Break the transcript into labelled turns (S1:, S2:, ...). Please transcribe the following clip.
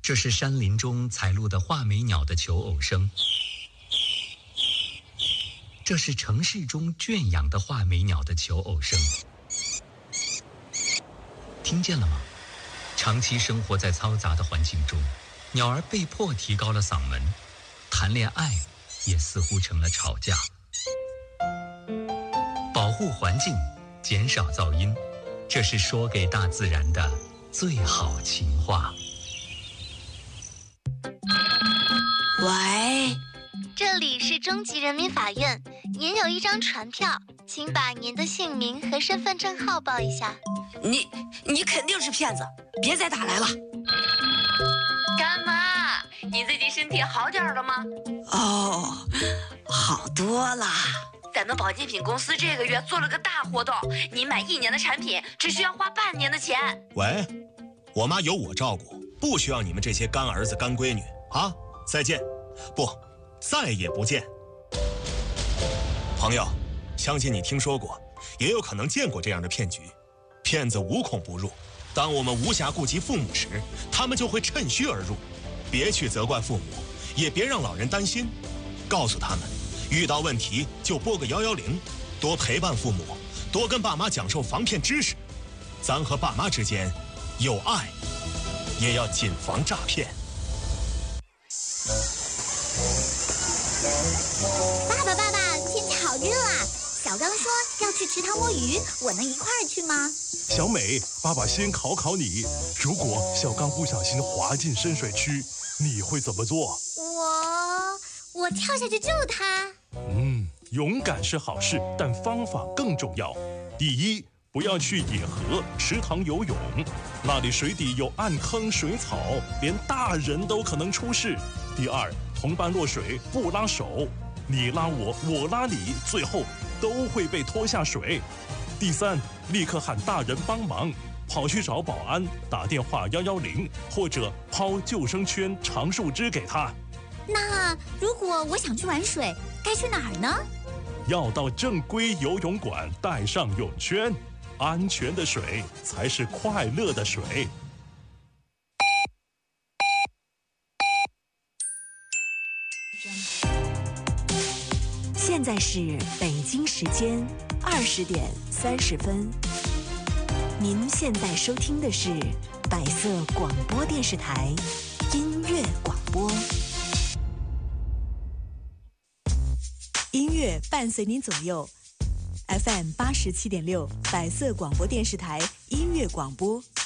S1: 这是山林中采录的画眉鸟的求偶声，这是城市中圈养的画眉鸟的求偶声。听见了吗？长期生活在嘈杂的环境中，鸟儿被迫提高了嗓门，谈恋爱也似乎成了吵架。保护环境，减少噪音，这是说给大自然的最好情话。
S2: 喂，
S3: 这里是中级人民法院，您有一张传票，请把您的姓名和身份证号报一下。
S2: 你肯定是骗子，别再打来了。
S4: 干妈，你最近身体好点了吗？
S2: 哦，好多了。
S4: 咱们保健品公司这个月做了个大活动，你买1年的产品只需要花半年的钱。
S5: 喂，我妈有我照顾，不需要你们这些干儿子干闺女啊！再见，不，再也不见。朋友，相信你听说过，也有可能见过这样的骗局。骗子无孔不入，当我们无暇顾及父母时，他们就会趁虚而入。别去责怪父母，也别让老人担心，告诉他们，遇到问题就拨个110，多陪伴父母，多跟爸妈讲授防骗知识。咱和爸妈之间有爱，也要谨防诈骗。
S6: 爸爸，天气好热啊！小刚说要去池塘摸鱼，我能一块儿去吗？
S7: 小美，爸爸先考考你，如果小刚不小心滑进深水区，你会怎么做？
S6: 我跳下去救他。
S7: 勇敢是好事，但方法更重要。第一，不要去野河、池塘游泳，那里水底有暗坑、水草，连大人都可能出事。第二，同伴落水不拉手，你拉我，我拉你，最后都会被拖下水。第三，立刻喊大人帮忙，跑去找保安，打电话110，或者抛救生圈、长树枝给他。
S6: 那如果我想去玩水，该去哪儿呢？
S7: 要到正规游泳馆，带上泳圈。安全的水才是快乐的水。
S8: 现在是北京时间20点30分。您现在收听的是百色广播电视台音乐广播。音乐伴随您左右 ，FM 87.6，百色广播电视台音乐广播。